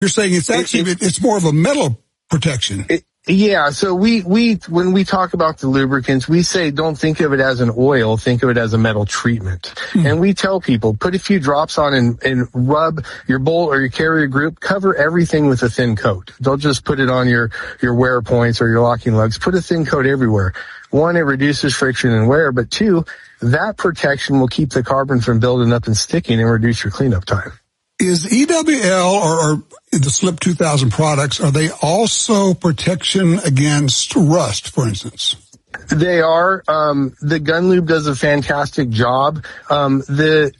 You're saying it's more of a metal protection. Yeah, so we when we talk about the lubricants, we say don't think of it as an oil, think of it as a metal treatment. And we tell people, put a few drops on and rub your bolt or your carrier group, cover everything with a thin coat. Don't just put it on your wear points or your locking lugs. Put a thin coat everywhere. One, it reduces friction and wear, but two, that protection will keep the carbon from building up and sticking and reduce your cleanup time. Is EWL or the Slip 2000 products, are they also protection against rust, for instance? They are. The Gun Lube does a fantastic job. The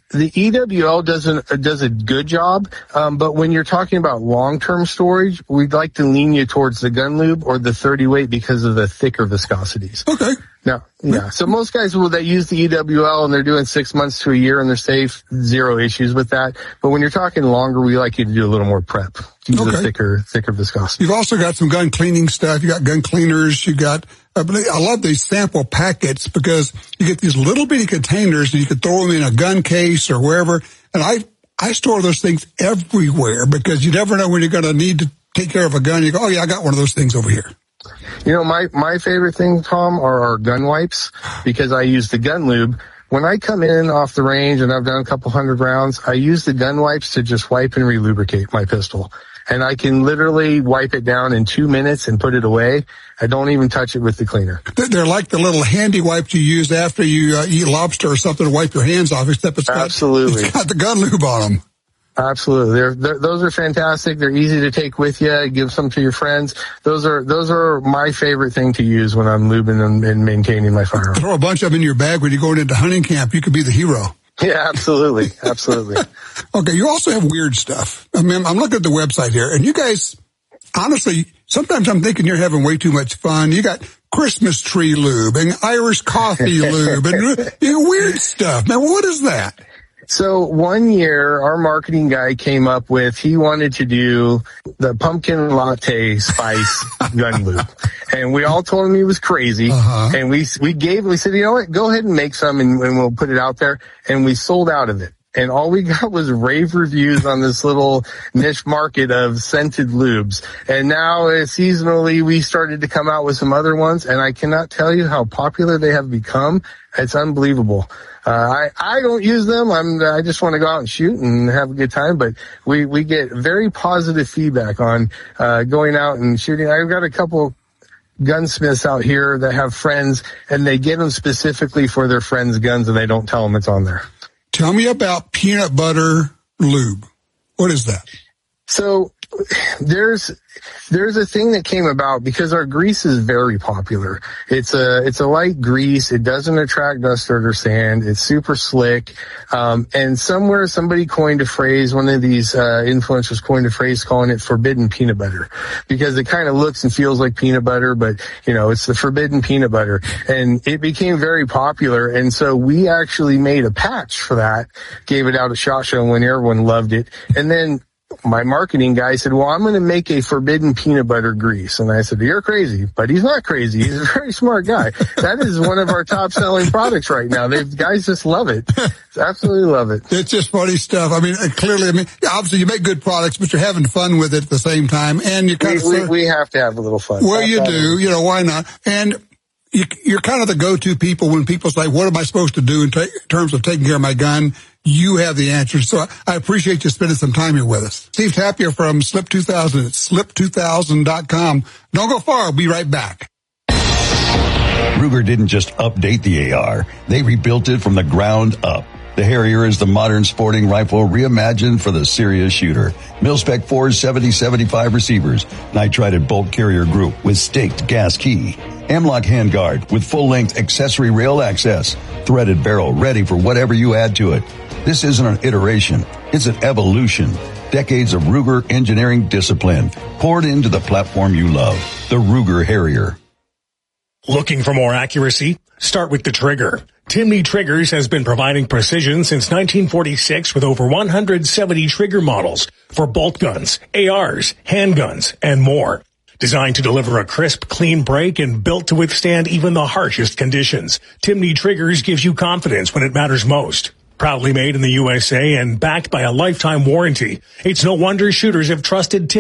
EWL does a good job. But when you're talking about long-term storage, we'd like to lean you towards the Gun Lube or the 30 weight because of the thicker viscosities. Okay. No, yeah. So most guys that use the EWL and they're doing 6 months to a year and they're safe, zero issues with that. But when you're talking longer, we like you to do a little more prep. Use a thicker viscosity. You've also got some gun cleaning stuff. You got gun cleaners. You got, I love these sample packets because you get these little bitty containers and you can throw them in a gun case or wherever. And I store those things everywhere because you never know when you're going to need to take care of a gun. You go, oh yeah, I got one of those things over here. You know, my favorite thing, Tom, are our gun wipes because I use the Gun Lube. When I come in off the range and I've done a couple hundred rounds, I use the gun wipes to just wipe and relubricate my pistol. And I can literally wipe it down in 2 minutes and put it away. I don't even touch it with the cleaner. They're like the little handy wipes you use after you eat lobster or something to wipe your hands off, except it's got the Gun Lube on them. Absolutely. Those are fantastic. They're easy to take with you. Give some to your friends. Those are my favorite thing to use when I'm lubing and maintaining my firearm. Throw a bunch of them in your bag when you're going into hunting camp. You could be the hero. Yeah, absolutely. Absolutely. Okay. You also have weird stuff. I mean, I'm looking at the website here and you guys, honestly, sometimes I'm thinking you're having way too much fun. You got Christmas tree lube and Irish coffee lube and weird stuff. Man, what is that? So one year, our marketing guy came up with, he wanted to do the pumpkin latte spice gun lube. And we all told him he was crazy. And we said, you know what, go ahead and make some and we'll put it out there. And we sold out of it. And all we got was rave reviews on this little niche market of scented lubes. And now seasonally, we started to come out with some other ones. And I cannot tell you how popular they have become. It's unbelievable. I don't use them. I just want to go out and shoot and have a good time, but we get very positive feedback on, going out and shooting. I've got a couple gunsmiths out here that have friends and they get them specifically for their friends' guns and they don't tell them it's on there. Tell me about peanut butter lube. What is that? So there's a thing that came about because our grease is very popular. It's a light grease. It doesn't attract dust, dirt, or sand. It's super slick. And somewhere somebody coined a phrase, one of these influencers coined a phrase calling it forbidden peanut butter because it kind of looks and feels like peanut butter, but it's the forbidden peanut butter. And it became very popular. And so we actually made a patch for that, gave it out at SHOT Show when everyone loved it. And then my marketing guy said, well, I'm going to make a forbidden peanut butter grease. And I said, you're crazy, but he's not crazy. He's a very smart guy. That is one of our top selling products right now. Guys just love it. Absolutely love it. It's just funny stuff. I mean, clearly, obviously you make good products, but you're having fun with it at the same time. And you kind of, we have to have a little fun. Well, you do, why not? And you're kind of the go-to people when people say, what am I supposed to do in terms of taking care of my gun? You have the answers. So I appreciate you spending some time here with us. Steve Tapia from Slip 2000 at slip2000.com. Don't go far. We'll be right back. Ruger didn't just update the AR. They rebuilt it from the ground up. The Harrier is the modern sporting rifle reimagined for the serious shooter. Mil-spec 470-75 receivers, nitrided bolt carrier group with staked gas key, M-LOK handguard with full-length accessory rail access, threaded barrel ready for whatever you add to it. This isn't an iteration, it's an evolution. Decades of Ruger engineering discipline poured into the platform you love, the Ruger Harrier. Looking for more accuracy? Start with the trigger. Timney Triggers has been providing precision since 1946 with over 170 trigger models for bolt guns, ARs, handguns, and more. Designed to deliver a crisp, clean break and built to withstand even the harshest conditions, Timney Triggers gives you confidence when it matters most. Proudly made in the USA and backed by a lifetime warranty, it's no wonder shooters have trusted Tim